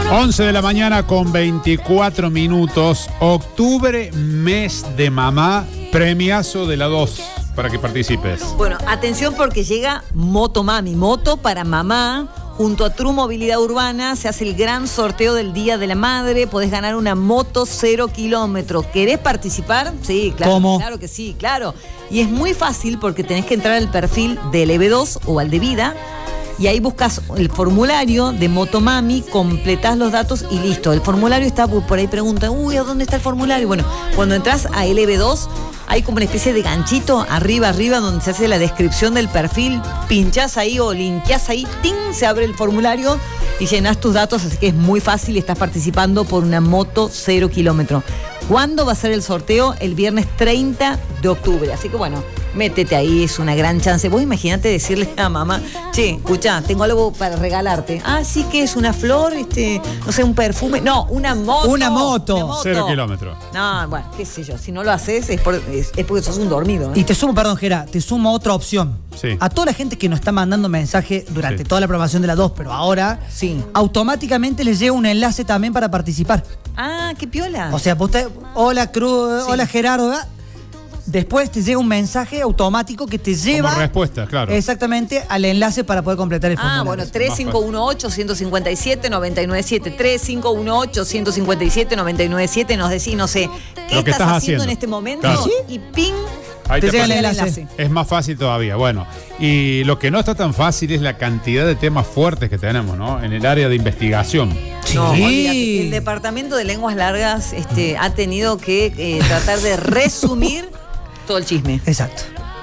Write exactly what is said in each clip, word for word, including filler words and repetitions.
once de la mañana con veinticuatro minutos. Octubre, mes de mamá. Premiazo de la dos para que participes. Bueno, atención porque llega Motomami, moto para mamá. Junto a True Movilidad Urbana se hace el gran sorteo del Día de la Madre. Podés ganar una moto cero kilómetros. ¿Querés participar? Sí, claro. ¿Cómo? Claro que sí, claro. Y es muy fácil porque tenés que entrar al perfil del E B dos o al de Vida. Y ahí buscas el formulario de Motomami, completás los datos y listo. El formulario está, por ahí preguntan, uy, ¿a dónde está el formulario? Bueno, cuando entras a L B dos, hay como una especie de ganchito arriba, arriba, donde se hace la descripción del perfil. Pinchás ahí o linkeás ahí, ¡ting! Se abre el formulario y llenás tus datos, así que es muy fácil y estás participando por una moto cero kilómetro. ¿Cuándo va a ser el sorteo? El viernes treinta de octubre. Así que bueno, métete ahí, es una gran chance. Vos imaginate decirle a mamá, che, escuchá, tengo algo para regalarte. Ah, sí, que es una flor, este, no sé, un perfume. No, una moto. Una moto. Una moto. Cero kilómetros. No, bueno, qué sé yo. Si no lo haces es, por, es, es porque sos un dormido, ¿eh? Y te sumo, perdón, Gera, te sumo otra opción. Sí. A toda la gente que nos está mandando mensaje durante Sí. toda la programación de la dos, pero ahora Sí. automáticamente les llega un enlace también para participar. Ah, qué piola. O sea, vos te, hola Cruz, Sí. hola Gerardo. ¿verdad? Después te llega un mensaje automático que te lleva Como respuesta, claro. exactamente al enlace para poder completar el Ah, formulario. bueno, tres cinco uno ocho, uno cinco siete, nueve nueve siete, tres cinco uno ocho, uno cinco siete, nueve nueve siete, nos decís, no sé, ¿qué Lo que estás, estás haciendo haciendo. en este momento? Claro. ¿Sí? Y ping, Ahí Te te llega el aparece. enlace. Es más fácil todavía. Bueno, y lo que no está tan fácil es la cantidad de temas fuertes que tenemos, ¿no? En el área de investigación. no, Sí. olvídate, el departamento de lenguas largas este, ha tenido que eh, tratar de resumir todo el chisme. Exacto.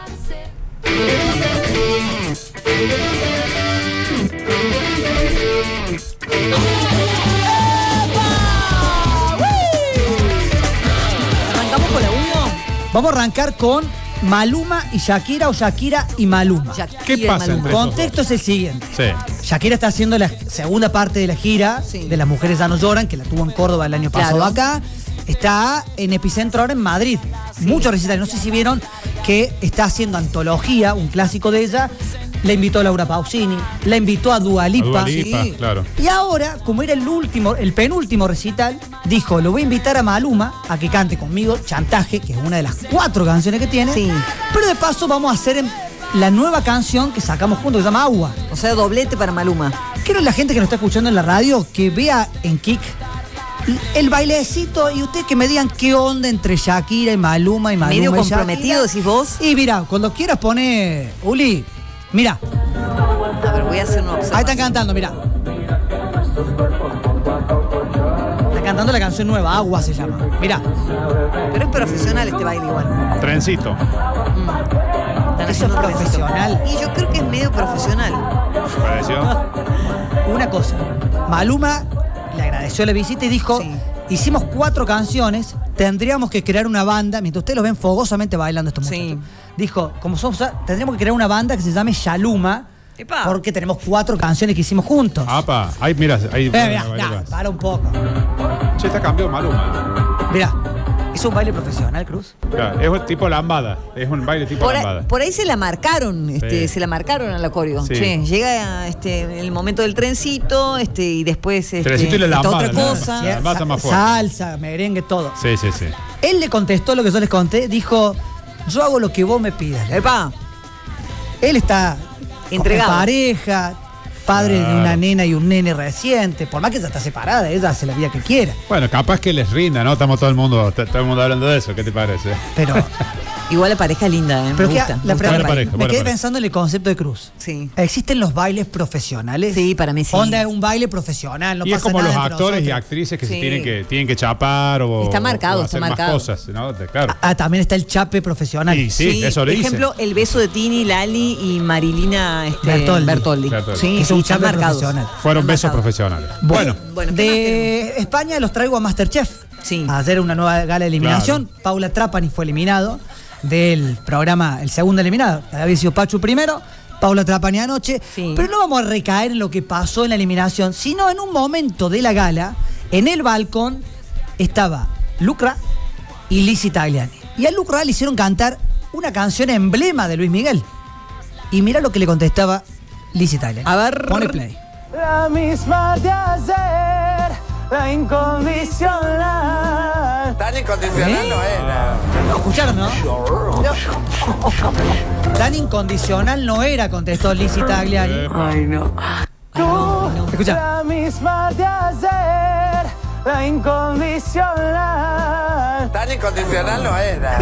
¿Arrancamos con la uno? Vamos a arrancar con Maluma y Shakira o Shakira y Maluma. ¿Qué pasa El entre contexto es el siguiente. Sí. Shakira está haciendo la segunda parte de la gira Sí. de Las Mujeres Ya No Lloran, que la tuvo en Córdoba el año pasado Claro. acá. Está en Epicentro ahora en Madrid. Muchos recitales. No sé si vieron que está haciendo antología, un clásico de ella. La invitó a Laura Pausini, la invitó a Dua Lipa. Dua Lipa, Sí. claro. Y ahora, como era el último, el penúltimo recital, dijo, lo voy a invitar a Maluma a que cante conmigo Chantaje, que es una de las cuatro canciones que tiene. Sí. Pero de paso vamos a hacer en- la nueva canción que sacamos juntos, que se llama Agua. O sea, doblete para Maluma. Quiero la gente que nos está escuchando en la radio que vea en Kik el bailecito y ustedes que me digan qué onda entre Shakira y Maluma y Maluma Medio y comprometido, Shakira. decís vos. Y mira, cuando quieras pone, Uli, mira, A ver, voy a hacer una ahí observación. están cantando, mira. Están cantando la canción nueva, Agua se llama. Mira, Pero es profesional este baile igual. Trencito. Están Eso es haciendo un trencito. profesional. Y yo creo que es medio profesional. ¿Me pareció? una cosa. Maluma le agradeció la visita y dijo, Sí. hicimos cuatro canciones, tendríamos que crear una banda, mientras ustedes los ven fogosamente bailando estos Sí. muchachos. Dijo, como somos, tendríamos que crear una banda que se llame Shaluma, Epa. porque tenemos cuatro canciones que hicimos juntos. Apa, ahí mira, ahí. Eh, mirá, mirá, para un poco. Che, está cambiado Maluma. Mirá, ¿es un baile profesional, Cruz? Claro, es un tipo lambada. Es un baile tipo Por ahí, lambada. por ahí se la marcaron, este, Sí. se la marcaron a la coreo. Sí. Che, llega este, el momento del trencito, este, y después este, Trencito y la esta lambada, otra ¿no? cosa. Sí. La banda Sa- más fuerte. salsa, merengue, todo. Sí, sí, sí. Él le contestó lo que yo les conté, dijo, yo hago lo que vos me pidas. Epa, Él está Entregado. en pareja, padre Claro. de una nena y un nene reciente, por más que ella está separada, ella hace la vida que quiera. Bueno, capaz que les rinda, ¿no? Estamos todo el mundo, t- todo el mundo hablando de eso. ¿Qué te parece? Pero, igual la pareja es linda, ¿eh? pero me que- gusta. la me gusta pregunta- el baile. pareja, me buena quedé pareja. pensando en el concepto de Cruz. Sí. ¿Existen los bailes profesionales? Sí, para mí sí. Onda es un baile profesional, no y es pasa como nada los entre actores y nosotros. actrices que se Sí. tienen que tienen que chapar o, Está marcado, o está hacer marcado. más cosas, ¿no? De- Claro. Ah, también está el chape profesional. Sí, sí, eso le Por dicen. ejemplo, el beso de Tini, Lali y Marilina este, Bertoldi. Bertoldi. Bertoldi. Sí, Que es sí, un están chape marcados. profesional. Fueron Están besos marcados. profesionales. Bueno, Bueno, Bueno, ¿qué más de España los traigo a Masterchef. Sí. A hacer una nueva gala de eliminación. Paula Trapani fue eliminado del programa, el segundo eliminado. Había sido Pachu primero, Paula Trapani anoche. Sí. Pero no vamos a recaer en lo que pasó en la eliminación, sino en un momento de la gala, en el balcón, estaba Lucra y Lizzy Tagliani. Y a Lucra le hicieron cantar una canción emblema de Luis Miguel. Y mira lo que le contestaba Lizzy Tagliani. A ver. Pone play. La misma de ayer, la incondicional. Tan incondicional ¿Eh? no era. ¿Lo escucharon, no? Tan incondicional no era, contestó Lizzy Tagliani. Ay, no. Tú, Escucha. la misma de ayer, la incondicional. Tan incondicional no era.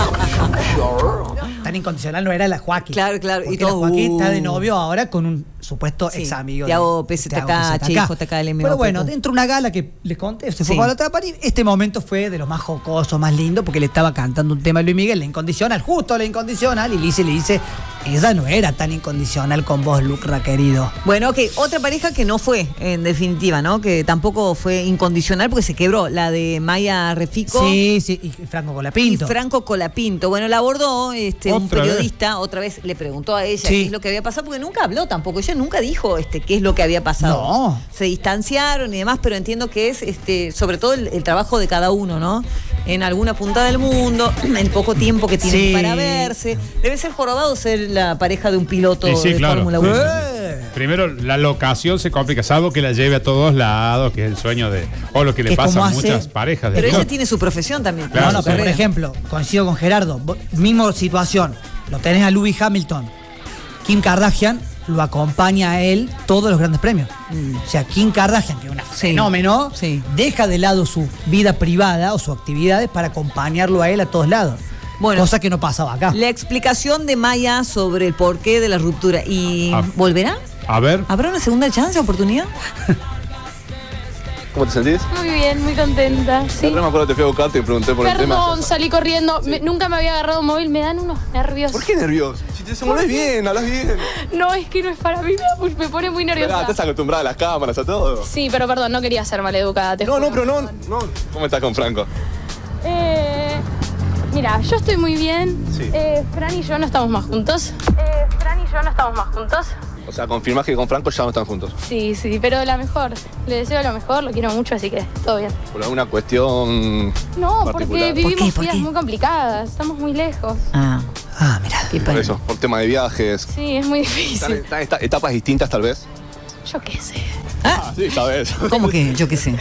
Tan incondicional no era la Joaquín. Claro, claro. Porque Y todo, la Joaquín está de uh. novio ahora con un supuesto Sí. ex amigo. Tiago de- P Z K, Tiago Che, J K L M O. Pero bueno, dentro de una gala que les conté, se fue Sí. para la otra parte, este momento fue de los más jocosos, más lindos, porque le estaba cantando un tema a Luis Miguel, la incondicional, justo la incondicional, y Lizzy le dice, ella no era tan incondicional con vos, Lucra, querido. Bueno, ok, otra pareja que no fue, en definitiva, ¿no? Que tampoco fue incondicional porque se quebró, la de Maya Refico. Sí, sí, y Franco Y Colapinto. Franco Colapinto. Bueno, la abordó este, un ¿Otra vez? periodista, otra vez le preguntó a ella Sí. qué es lo que había pasado, porque nunca habló tampoco. Ella nunca dijo este, qué es lo que había pasado. No. Se distanciaron y demás, pero entiendo que es este, sobre todo el, el trabajo de cada uno, ¿no? En alguna punta del mundo, el poco tiempo que tienen Sí. para verse. Debe ser jorobado ser la pareja de un piloto Y sí, de claro. Fórmula uno. Eh. Primero, la locación se complica, salvo que la lleve a todos lados, que es el sueño de. O lo que le Que pasa como a hace- muchas parejas de Pero ella pilotos. tiene su profesión también. Claro, no, no, pero sí. por ejemplo, coincido con Gerardo, vos- mismo situación, lo tenés a Lewis Hamilton, Kim Kardashian lo acompaña a él todos los grandes premios. O sea, Kim Kardashian, que es un Sí. fenómeno, Sí. deja de lado su vida privada o sus actividades para acompañarlo a él a todos lados. Bueno. Cosa que no pasaba acá. La explicación de Maya sobre el porqué de la ruptura. ¿Y Ah. volverá? A ver. ¿Habrá una segunda chance, oportunidad? ¿Cómo te sentís? Muy bien, muy contenta. Sí. No me acuerdo, te fui a buscarte y pregunté por el tema. Perdón, salí corriendo. Me- nunca me había agarrado un móvil. Me dan unos nervios. ¿Por qué nervioso? Si te desenvolves bien, hablas bien. No, es que no es para mí. Me, me pone muy Pero, nerviosa. estás acostumbrada a las cámaras, a todo. Sí, pero perdón, no quería ser maleducada. Te No, juro. no, pero no, no. ¿Cómo estás con Franco? Eh, mira, yo estoy muy bien. Sí. Eh, Fran y yo no estamos más juntos. Eh, Fran y yo no estamos más juntos. O sea, confirmás que con Franco ya no están juntos. Sí, sí, pero la mejor. Le deseo lo mejor, lo quiero mucho, así que todo bien. Por alguna cuestión No, particular. porque vivimos ¿Por qué? ¿Por vidas qué? muy complicadas. Estamos muy lejos. Ah, Ah, mira. qué Por pena. eso, por tema de viajes. Sí, es muy ¿Están, difícil. están en esta- etapas distintas tal vez? Yo qué sé. Ah, sí, sabes. ¿Cómo que? Yo qué sé.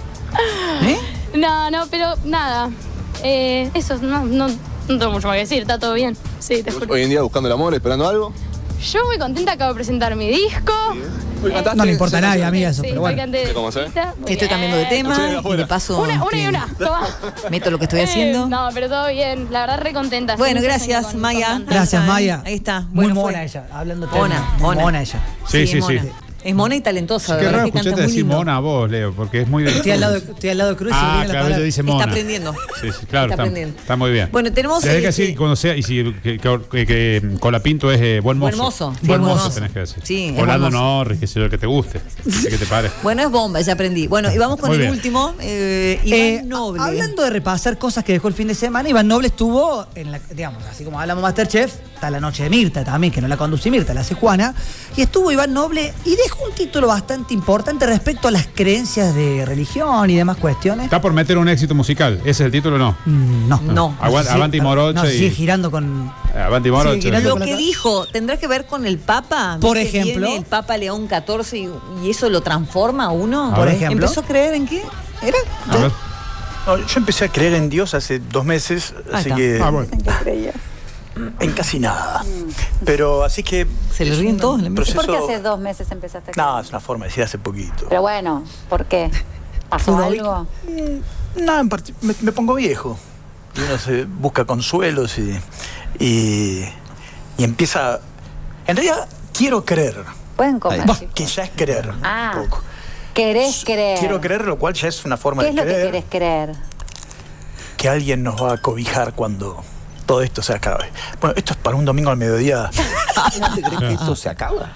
¿Eh? No, no, pero nada. Eh, eso, no, no, no tengo mucho más que decir, está todo bien. Sí, te juro. Hoy en día buscando el amor, esperando algo. Yo muy contenta, acabo de presentar mi disco. Hoy cantaste, No le importa a sí, nadie, sí. amiga, eso, Sí, pero hoy bueno. canté ¿Sí, cómo se? solista. Muy Que estoy cambiando de bien. tema Estoy de y afuera. de paso Una, una y este, una. Toma. meto lo que estoy haciendo. Eh, no, pero todo bien. La verdad, re contenta. Bueno, Hace muchos gracias, años con- Maya. con cantar. Gracias, ¿eh? Maya. Ahí está. Muy Bueno, mona fue. ella, hablando de Mona, tema. Muy mona. mona ella. Sí, sí, es sí. mona. Es mona y talentosa, Qué ¿verdad? raro Que canta escucharte muy decir lindo. mona a vos, Leo, porque es muy Estoy al lado de, estoy al lado de Cruz y Ah, viene la claro, palabra. ella dice mona. Está aprendiendo. Sí, sí, claro, Está está, aprendiendo. está muy bien. Bueno, tenemos, Tenés que este- decir cuando sea, y si que, que, que, que Colapinto es eh, buen mozo. Buen mozo, Buen sí, buen mozo mozo. tenés que decir. Sí, es Orlando buen mozo. Norris, que sé yo, que te guste. ¿Qué te parece? Bueno, es bomba, ya aprendí. Bueno, y vamos con Muy el bien. último. Eh, Iván Eh, Noble. Hablando de repasar cosas que dejó el fin de semana, Iván Noble estuvo en la, digamos, así como hablamos Masterchef, está la noche de Mirta también, que no la conduce Mirta, la hace Juana, y estuvo Iván Noble y dejó un título bastante importante respecto a las creencias de religión y demás cuestiones. Está por meter un éxito musical. ¿Ese es el título o no? Mm, No. No. Aguant- Avanti Morocho No, y- sigue girando con... Avanti Morocho. Sí, girando Lo con la que ca- dijo, ¿tendrá que ver con el Papa? Por ¿Viste? ejemplo. Viene el Papa León catorce y, y eso lo transforma a uno. A Por ver. ejemplo. ¿Empezó a creer en qué? ¿Era? A ver. No, yo empecé a creer en Dios hace dos meses, Ahí así está. que Ah, bueno. en casi nada. Pero así que Se le es ríen un todos en la mesa. ¿Por qué proceso- hace dos meses empezaste a No, creer? es una forma de decir hace poquito. Pero bueno, ¿por qué? ¿Pasó algo? No, en parti- me, me pongo viejo. Y uno se busca consuelos y, y, y empieza... En realidad, quiero creer. Pueden comer. Bah, chicos. que ya es creer. Ah. Un poco. ¿Querés creer? Quiero creer, lo cual ya es una forma ¿Qué es de lo que creer. querés creer? Que alguien nos va a cobijar cuando todo esto se acabe. Bueno, esto es para un domingo al mediodía. ¿No te crees que esto se acaba?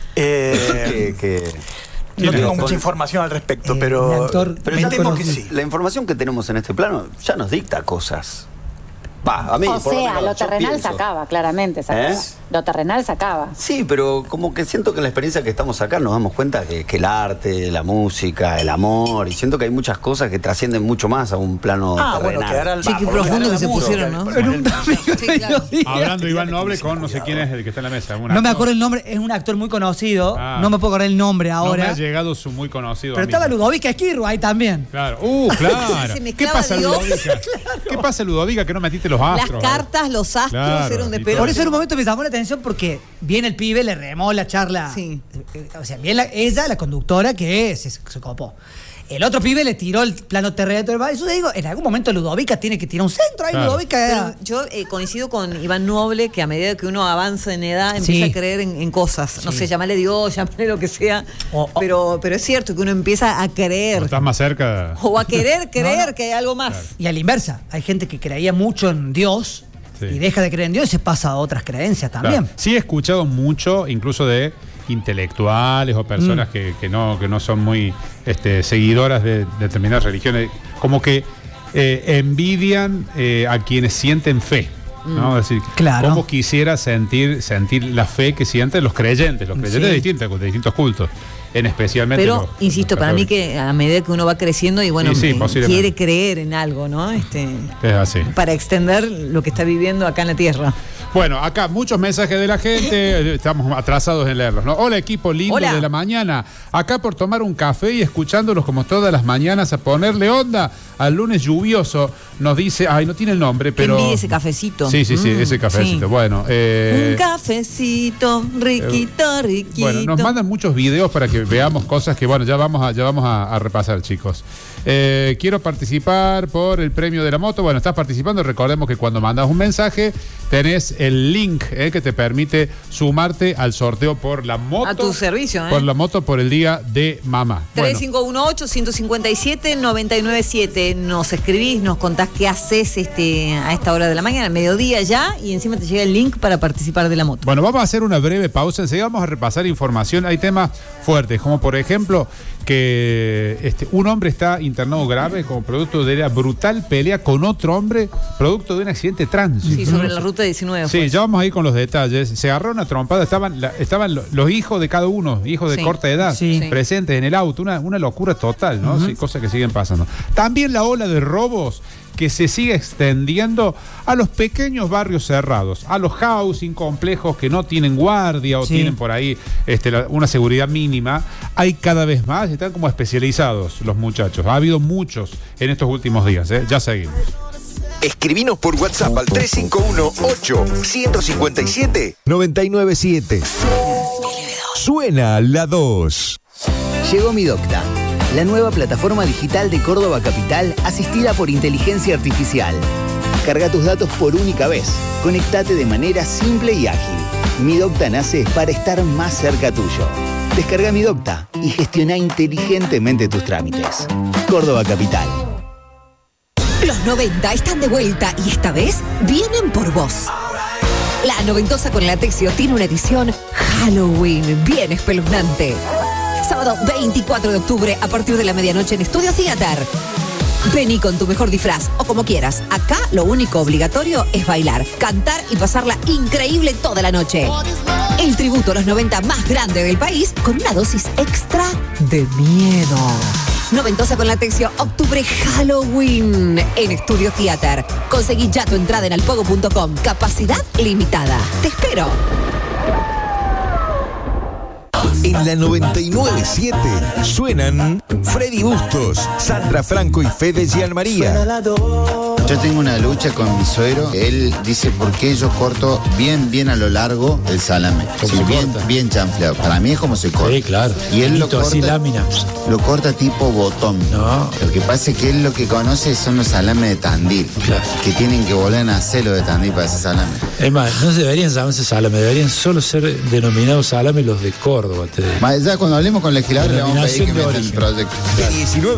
Eh, Que- que- no ¿Quién tengo es? mucha información al respecto, Eh, pero, un actor Pero me ya temo tenemos- que sí. la información que tenemos en este plano ya nos dicta cosas. Va, a mí, O por sea, menos, lo yo terrenal pienso. sacaba, claramente sacaba. ¿Eh? Lo terrenal sacaba. Sí, pero como que siento que en la experiencia que estamos acá nos damos cuenta que, que el arte, la música, el amor, y siento que hay muchas cosas que trascienden mucho más a un plano Ah, terrenal. bueno, quedar al Sí, qué por lo profundo menos que se la música, pusieron, ¿no? por En un ejemplo. Sí, claro. Hablando de Iván Noble con no sé quién es el que está en la mesa. un No me actor. acuerdo el nombre, es un actor muy conocido. Ah. No me puedo acordar el nombre No me ahora. ha llegado su muy conocido. pero amigo. estaba Ludovica Esquirro ahí también. Claro. Uh, claro. Se ¿Qué mezclaba pasa, Dios. Ludovica? ¿Qué pasa, Ludovica, que no metiste los Las astros? cartas, los astros Claro, eran de y pelo. Por eso en un momento me llamó la atención porque viene el pibe, le remó la charla. Sí. Eh, O sea, bien la- ella, la conductora, que se, se copó. El otro pibe le tiró el plano terrestre. Eso digo, en algún momento Ludovica tiene que tirar un centro. Ahí Claro. Ludovica. Pero yo eh, coincido con Iván Noble que a medida que uno avanza en edad empieza Sí. a creer en, en cosas. No Sí. sé, llamarle Dios, llamarle lo que sea. O- o- pero, pero es cierto que uno empieza a creer Estás más cerca. o a querer creer No, no. que hay algo más. Y a la inversa, hay gente que creía mucho en Dios Sí. y deja de creer en Dios y se pasa a otras creencias también. Claro. Sí he escuchado mucho, incluso de intelectuales o personas Mm. que, que no, que no son muy este, seguidoras de determinadas religiones, como que eh, envidian eh, a quienes sienten fe. ¿no? Es decir, Claro. cómo quisiera sentir, sentir la fe que sienten los creyentes, los creyentes Sí. de, distintos, de distintos cultos, en especialmente Pero, los- insisto, los para mí católicos. que a medida que uno va creciendo y bueno, Sí, sí, eh, posiblemente. quiere creer en algo, ¿no? Este, Es así. para extender lo que está viviendo acá en la Tierra. Bueno, acá muchos mensajes de la gente, estamos atrasados en leerlos, ¿no? Hola equipo lindo Hola. de la mañana, acá por tomar un café y escuchándolos como todas las mañanas a ponerle onda al lunes lluvioso, nos dice, ay, no tiene el nombre, Que pero... envidia ese cafecito. Sí, sí, sí, Mm, ese cafecito. sí. Bueno, eh, Un cafecito, riquito, riquito. bueno, nos mandan muchos videos para que veamos cosas que, bueno, ya vamos a, ya vamos a, a repasar, chicos. Eh, quiero participar por el premio de la moto. Bueno, estás participando. Recordemos que cuando mandas un mensaje, tenés el link eh, que te permite sumarte al sorteo por la moto. A tu servicio, ¿eh? Por la moto por el día de mamá. tres Bueno, cinco uno ocho, uno cinco siete, nueve nueve siete. Nos escribís, nos contás qué haces este, a esta hora de la mañana, mediodía ya, y encima te llega el link para participar de la moto. Bueno, vamos a hacer una breve pausa. Enseguida vamos a repasar información. Hay temas fuertes, como por ejemplo que este, un hombre está internado grave como producto de la brutal pelea con otro hombre, producto de un accidente de tránsito. Sí, sobre la ruta diecinueve. Sí, fue. ya vamos a ir con los detalles. Se agarró una trompada, estaban, la- estaban lo- los hijos de cada uno, hijos de Sí. corta edad, Sí. Sí. presentes en el auto. Una, una locura total, ¿no? Sí, cosas que siguen pasando. También la ola de robos que se sigue extendiendo a los pequeños barrios cerrados, a los housing complejos que no tienen guardia o Sí. tienen por ahí este, la- una seguridad mínima. Hay cada vez más, están como especializados los muchachos. Ha habido muchos en estos últimos días, ¿eh? Ya seguimos. Escribinos por WhatsApp al tres cinco uno ocho uno cinco siete nueve nueve siete. Suena la dos. Llegó Mi Docta, la nueva plataforma digital de Córdoba Capital asistida por inteligencia artificial. Carga tus datos por única vez. Conectate de manera simple y ágil. Mi Docta nace para estar más cerca tuyo. Descarga Mi Docta y gestiona inteligentemente tus trámites. Córdoba Capital. Los noventa están de vuelta y esta vez vienen por vos. La noventosa con Latexio tiene una edición Halloween bien espeluznante. Sábado veinticuatro de octubre a partir de la medianoche en Estudio Theater. Vení con tu mejor disfraz o como quieras. Acá lo único obligatorio es bailar, cantar y pasarla increíble toda la noche. El tributo a los noventa más grande del país con una dosis extra de miedo. Noventosa con Latexio, octubre Halloween en Estudio Theater. Conseguí ya tu entrada en alpogo punto com. Capacidad limitada. Te espero. En la noventa y nueve punto siete suenan Freddy Bustos, Sandra Franco y Fede Gianmaría. Yo tengo una lucha con mi suegro. Él dice por qué yo corto bien, bien a lo largo el salame. Sí, bien, bien chanfleado. Para mí es como se corta. Sí, claro. Y él lo corta, así, lámina. lo corta tipo botón. No. Lo que pasa es que él lo que conoce son los salames de Tandil. Claro. Que tienen que volver a hacer lo de Tandil para ese salame. Es más, no se deberían llamarse salame, deberían solo ser denominados salame los de Córdoba. Te digo. Ma, Ya cuando hablemos con el legislador le vamos a pedir que Denominación de metan el origen. proyecto. diecinueve